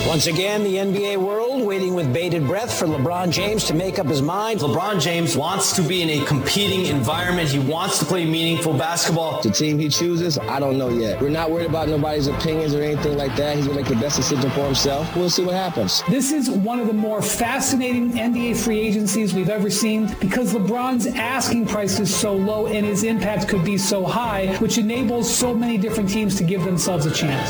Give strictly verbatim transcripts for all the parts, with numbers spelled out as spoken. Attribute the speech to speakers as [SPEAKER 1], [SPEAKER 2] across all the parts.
[SPEAKER 1] Once again, the N B A world waiting with bated breath for LeBron James to make up his mind.
[SPEAKER 2] LeBron James wants to be in a competing environment. He wants to play meaningful basketball.
[SPEAKER 3] The team he chooses, I don't know yet. We're not worried about nobody's opinions or anything like that. He's going to make the best decision for himself. We'll see what happens.
[SPEAKER 4] This is one of the more fascinating N B A free agencies we've ever seen because LeBron's asking price is so low and his impact could be so high, which enables so many different teams to give themselves a chance.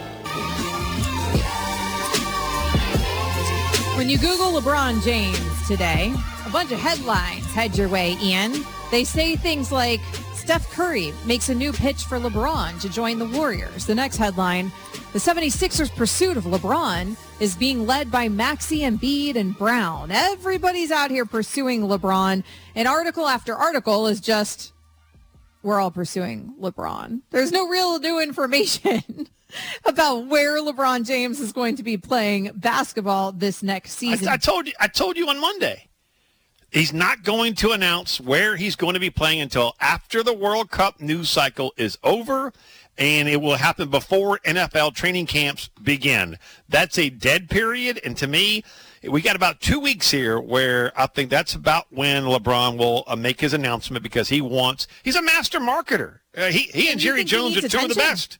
[SPEAKER 5] When you Google LeBron James today, a bunch of headlines head your way, Ian. They say things like, Steph Curry makes a new pitch for LeBron to join the Warriors. The next headline, the seventy-sixers' pursuit of LeBron is being led by Maxey, Embiid, and Brown. Everybody's out here pursuing LeBron. And article after article is just, we're all pursuing LeBron. There's no real new information about where LeBron James is going to be playing basketball this next season.
[SPEAKER 6] I, I told you, I told you on Monday, he's not going to announce where he's going to be playing until after the World Cup news cycle is over, and it will happen before N F L training camps begin. That's a dead period, and to me, we got about two weeks here where I think that's about when LeBron will uh, make his announcement because he wants – he's a master marketer. Uh, he, he and, and Jerry Jones are two attention? of the best.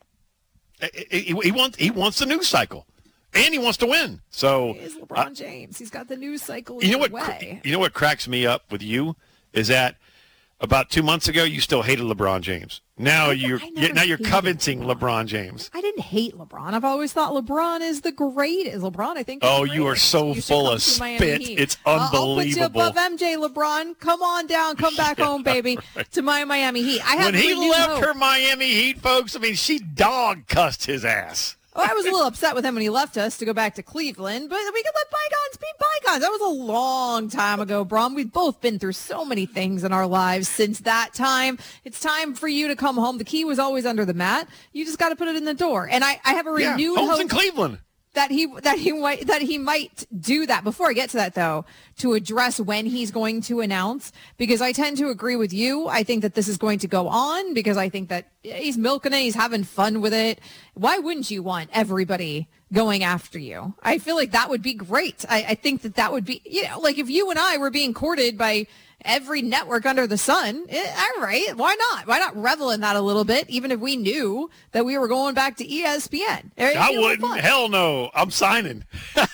[SPEAKER 6] He, he, he wants he wants the news cycle, and he wants to win. So
[SPEAKER 5] is LeBron uh, James. He's got the news cycle.
[SPEAKER 6] You know what?
[SPEAKER 5] Way.
[SPEAKER 6] You know what cracks me up with you is that about two months ago you still hated LeBron James. Now you're now you're coveting LeBron. LeBron James.
[SPEAKER 5] I didn't hate LeBron. I've always thought LeBron is the greatest. LeBron, I think.
[SPEAKER 6] Oh, you are so you full of spit. It's unbelievable. Uh, I'll put you above M J. LeBron. Come on down. Come back yeah, home, baby, right. to my Miami Heat. I have when he left
[SPEAKER 5] hope.
[SPEAKER 6] her Miami Heat, folks. I mean, she dog cussed his ass.
[SPEAKER 5] Oh, I was a little upset with him when he left us to go back to Cleveland, but we can let bygones be bygones. That was a long time ago, Brom. We've both been through so many things in our lives since that time. It's time for you to come home. The key was always under the mat. You just got to put it in the door. And I, I have a renewed
[SPEAKER 6] yeah, home's
[SPEAKER 5] hope
[SPEAKER 6] in Cleveland.
[SPEAKER 5] that he that he might that he might do that. Before I get to that, though, to address when he's going to announce, because I tend to agree with you. I think that this is going to go on because I think that he's milking it. He's having fun with it. Why wouldn't you want everybody going after you? I feel like that would be great. I, I think that that would be, you know, like if you and I were being courted by every network under the sun, eh, all right, why not? Why not revel in that a little bit, even if we knew that we were going back to E S P N? It'd
[SPEAKER 6] I wouldn't. Hell no. I'm signing.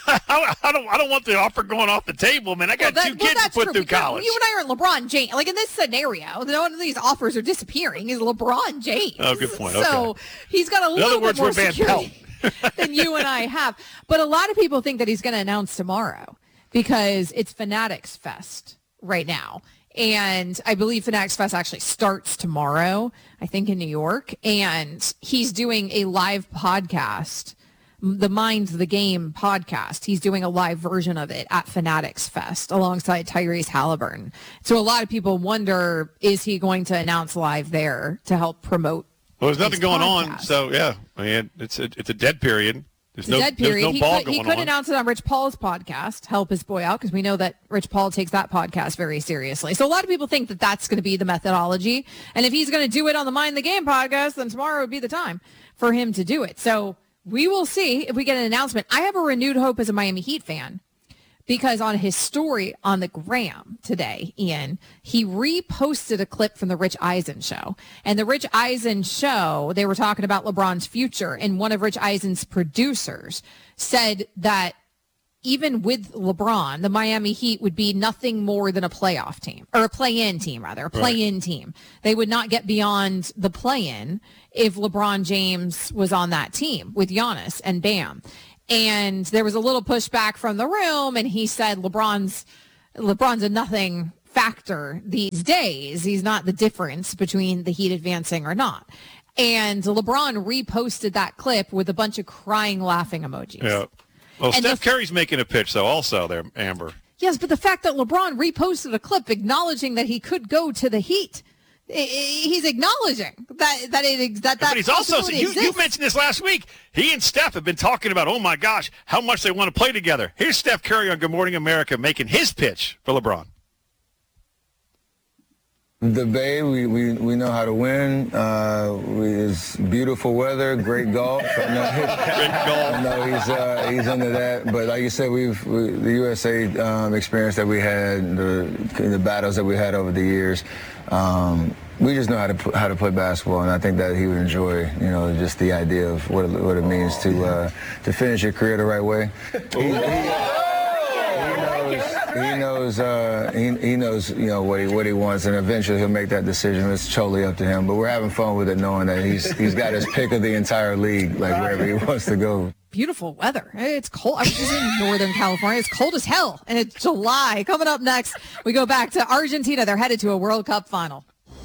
[SPEAKER 6] I, I don't I don't want the offer going off the table, man. I got well, that, two kids well, to put true, through college.
[SPEAKER 5] You and I are LeBron James. Like in this scenario, none of these offers are disappearing. He's LeBron James.
[SPEAKER 6] Oh, good point.
[SPEAKER 5] So
[SPEAKER 6] okay.
[SPEAKER 5] he's got a little
[SPEAKER 6] in other
[SPEAKER 5] bit
[SPEAKER 6] words,
[SPEAKER 5] more
[SPEAKER 6] we're
[SPEAKER 5] security than you and I have. But a lot of people think that he's going to announce tomorrow because it's Fanatics Fest right now. And I believe Fanatics Fest actually starts tomorrow, I think in New York. And he's doing a live podcast, the Mind the Game podcast. He's doing a live version of it at Fanatics Fest alongside Tyrese Halliburton. So a lot of people wonder, is he going to announce live there to help promote?
[SPEAKER 6] Well, there's nothing going
[SPEAKER 5] podcast?
[SPEAKER 6] on. So, yeah, I mean, it's a, it's a dead period. There's
[SPEAKER 5] it's
[SPEAKER 6] no,
[SPEAKER 5] a dead period.
[SPEAKER 6] There's no
[SPEAKER 5] he
[SPEAKER 6] ball
[SPEAKER 5] could,
[SPEAKER 6] going
[SPEAKER 5] he could
[SPEAKER 6] on.
[SPEAKER 5] announce it on Rich Paul's podcast, help his boy out, because we know that Rich Paul takes that podcast very seriously. So a lot of people think that that's going to be the methodology. And if he's going to do it on the Mind the Game podcast, then tomorrow would be the time for him to do it. So we will see if we get an announcement. I have a renewed hope as a Miami Heat fan because on his story on the gram today, Ian, he reposted a clip from the Rich Eisen show. And the Rich Eisen show, they were talking about LeBron's future. And one of Rich Eisen's producers said that even with LeBron, the Miami Heat would be nothing more than a playoff team, or a play-in team, rather, a play-in right. team. They would not get beyond the play-in if LeBron James was on that team with Giannis and Bam. And there was a little pushback from the room, and he said LeBron's LeBron's a nothing factor these days. He's not the difference between the Heat advancing or not. And LeBron reposted that clip with a bunch of crying, laughing emojis.
[SPEAKER 6] Yeah. Well,
[SPEAKER 5] and
[SPEAKER 6] Steph
[SPEAKER 5] the,
[SPEAKER 6] Curry's making a pitch, though, also there, Amber.
[SPEAKER 5] Yes, but the fact that LeBron reposted a clip acknowledging that he could go to the Heat, he's acknowledging that that it that that.
[SPEAKER 6] But he's also you, you mentioned this last week. He and Steph have been talking about, oh my gosh, how much they want to play together. Here's Steph Curry on Good Morning America making his pitch for LeBron.
[SPEAKER 7] The Bay, we, we, we know how to win. Uh, we, it's beautiful weather, great golf. I know,
[SPEAKER 6] Great golf.
[SPEAKER 7] I know he's uh, he's into that. But like you said, we've we, the U S A um, experience that we had, the the battles that we had over the years. Um, we just know how to how to play basketball, and I think that he would enjoy, you know, just the idea of what it, what it means to uh, to finish your career the right way. He, he, He knows, uh, he, he knows, you know, what he what he wants, and eventually he'll make that decision. It's totally up to him. But we're having fun with it, knowing that he's he's got his pick of the entire league, like wherever he wants to go.
[SPEAKER 5] Beautiful weather. It's cold. I was just in Northern California. It's cold as hell, and it's July. Coming up next, we go back to Argentina. They're headed to a World Cup final.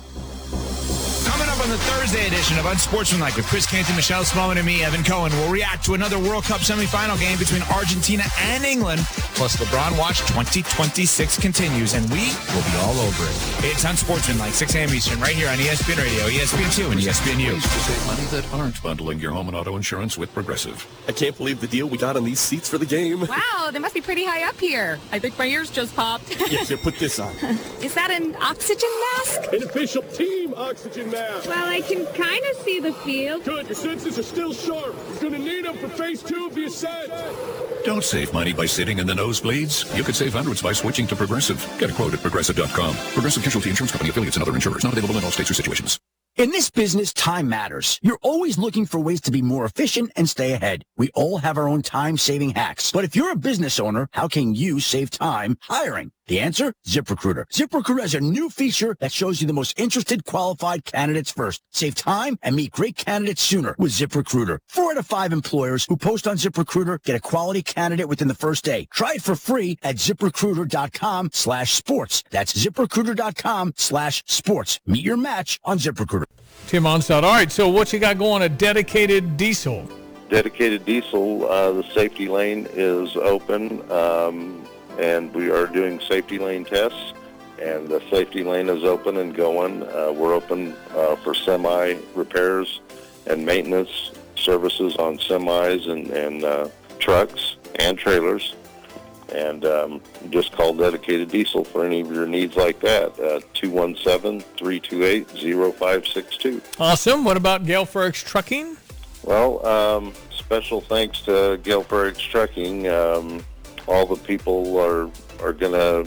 [SPEAKER 8] Coming up on the Thursday edition of Unsportsmanlike with Chris Canty, Michelle Smallman, and me, Evan Cohen, we'll react to another World Cup semifinal game between Argentina and England. Plus, LeBron Watch twenty twenty-six continues, and we will be all over it. It's Unsportsmanlike, six a.m. Eastern, right here on E S P N Radio, E S P N two, and E S P N U.
[SPEAKER 9] Ways to save money that aren't bundling your home and auto insurance with Progressive.
[SPEAKER 10] I can't believe the deal we got on these seats for the game.
[SPEAKER 11] Wow, they must be pretty high up here. I think my ears just popped.
[SPEAKER 10] Yeah, here, put this on.
[SPEAKER 11] Is that an oxygen mask?
[SPEAKER 12] An official team oxygen mask.
[SPEAKER 11] Well, I can kind of see the field.
[SPEAKER 12] Good, your senses are still sharp. You're going to need them for phase two of the ascent.
[SPEAKER 9] Don't save money by sitting in the nosebleeds. You could save hundreds by switching to Progressive. Get a quote at Progressive dot com. Progressive Casualty Insurance Company, affiliates, and other insurers. Not available in all states or situations.
[SPEAKER 13] In this business, time matters. You're always looking for ways to be more efficient and stay ahead. We all have our own time-saving hacks. But if you're a business owner, how can you save time hiring? The answer? ZipRecruiter. ZipRecruiter has a new feature that shows you the most interested qualified candidates first. Save time and meet great candidates sooner with ZipRecruiter. Four out of five employers who post on ZipRecruiter get a quality candidate within the first day. Try it for free at ZipRecruiter.com slash sports. That's ZipRecruiter.com slash sports. Meet your match on ZipRecruiter.
[SPEAKER 14] Tim Onstad. All right, so what you got going? A dedicated diesel.
[SPEAKER 15] Dedicated diesel, uh, the safety lane is open. Um, and we are doing safety lane tests, and the safety lane is open and going. Uh, we're open uh, for semi repairs and maintenance services on semis and, and uh, trucks and trailers, and um, just call Dedicated Diesel for any of your needs like that, uh, two one seven, three two eight, zero five six two.
[SPEAKER 14] Awesome. What about Gale Ferrex Trucking?
[SPEAKER 15] Well, um, special thanks to Gale Ferrex Trucking. Um, all the people are are gonna.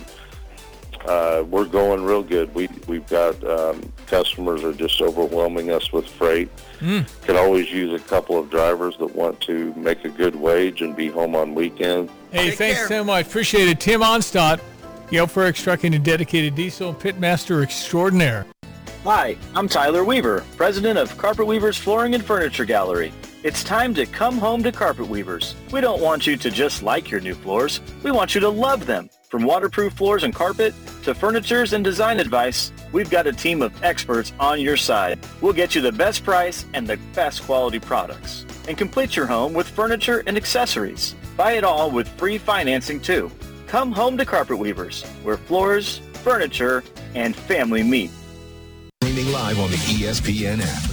[SPEAKER 15] Uh, we're going real good. We we've got um, customers are just overwhelming us with freight. Mm. Can always use a couple of drivers that want to make a good wage and be home on weekends.
[SPEAKER 14] Hey, Take thanks care. so much. Appreciate it, Tim Onstad, Gale Ferrex Trucking and Dedicated Diesel Pitmaster Extraordinaire.
[SPEAKER 16] Hi, I'm Tyler Weaver, president of Carpet Weavers Flooring and Furniture Gallery. It's time to come home to Carpet Weavers. We don't want you to just like your new floors. We want you to love them. From waterproof floors and carpet to furnitures and design advice, we've got a team of experts on your side. We'll get you the best price and the best quality products. And complete your home with furniture and accessories. Buy it all with free financing too. Come home to Carpet Weavers, where floors, furniture, and family meet.
[SPEAKER 9] Streaming live on the E S P N app.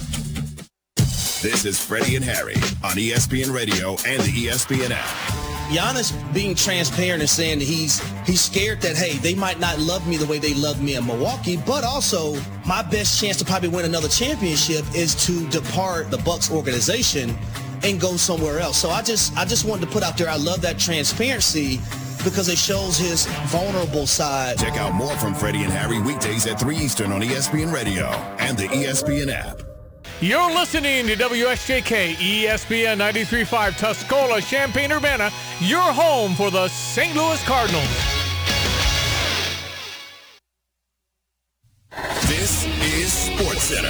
[SPEAKER 9] This is Freddie and Harry on E S P N Radio and the E S P N app.
[SPEAKER 17] Giannis being transparent and saying that he's he's scared that, hey, they might not love me the way they love me in Milwaukee, but also my best chance to probably win another championship is to depart the Bucks organization and go somewhere else. So I just I just wanted to put out there, I love that transparency because it shows his vulnerable side.
[SPEAKER 9] Check out more from Freddie and Harry weekdays at three Eastern on E S P N Radio and the E S P N app.
[SPEAKER 14] You're listening to W S J K, E S P N ninety-three point five, Tuscola, Champaign-Urbana, your home for the Saint Louis Cardinals.
[SPEAKER 9] This is SportsCenter.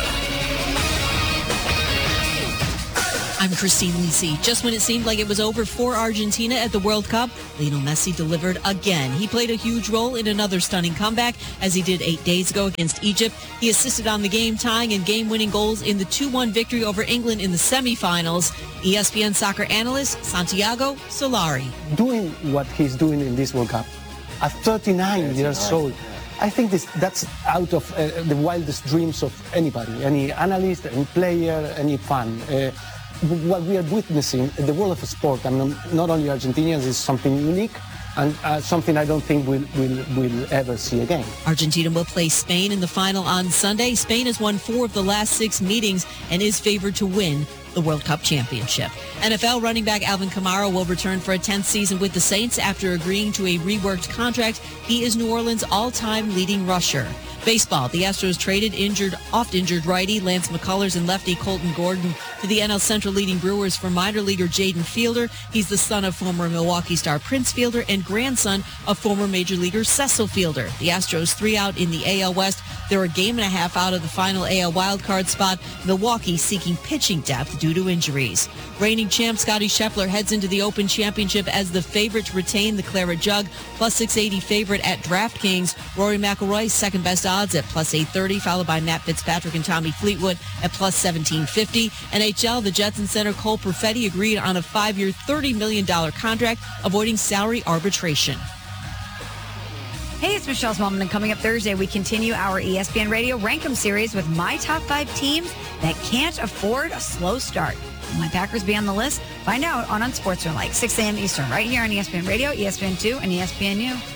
[SPEAKER 18] I'm Christine Lisi. Just when it seemed like it was over for Argentina at the World Cup, Lionel Messi delivered again. He played a huge role in another stunning comeback, as he did eight days ago against Egypt. He assisted on the game-tying and game-winning goals in the two one victory over England in the semifinals. E S P N soccer analyst Santiago Solari.
[SPEAKER 19] Doing what he's doing in this World Cup at thirty-nine years old, I think this, that's out of uh, the wildest dreams of anybody, any analyst, any player, any fan. Uh, What we are witnessing in the world of sport, and not only Argentinians, is something unique, and uh, something I don't think we'll, we'll, we'll ever see again.
[SPEAKER 18] Argentina will play Spain in the final on Sunday. Spain has won four of the last six meetings and is favored to win the World Cup championship. N F L running back Alvin Kamara will return for a tenth season with the Saints after agreeing to a reworked contract. He is New Orleans' all-time leading rusher. Baseball, the Astros traded injured, oft-injured righty Lance McCullers and lefty Colton Gordon to the N L Central leading Brewers for minor leaguer Jaden Fielder. He's the son of former Milwaukee star Prince Fielder and grandson of former major leaguer Cecil Fielder. The Astros three out in the A L West. They're a game and a half out of the final A L wildcard spot. Milwaukee seeking pitching depth due to injuries. Reigning champ Scottie Scheffler heads into the Open Championship as the favorite to retain the Claret Jug, plus six eighty favorite at DraftKings. Rory McIlroy, second best odds at plus eight thirty, followed by Matt Fitzpatrick and Tommy Fleetwood at plus seventeen fifty. N H L, the Jetson center Cole Perfetti agreed on a five-year, thirty million dollars contract, avoiding salary arbitration.
[SPEAKER 20] Hey, it's Michelle Smallman, and coming up Thursday, we continue our E S P N Radio Rankem series with my top five teams that can't afford a slow start. Will my Packers be on the list? Find out on Unsportsmanlike, six a.m. Eastern, right here on E S P N Radio, E S P N two, and E S P N U.